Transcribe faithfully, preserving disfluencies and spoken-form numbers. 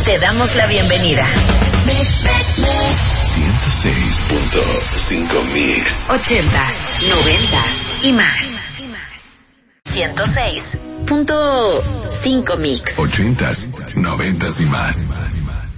te damos la bienvenida. ciento seis punto cinco Mix. Ochentas, noventas y más. ciento seis punto cinco Mix. Ochentas, noventas y más.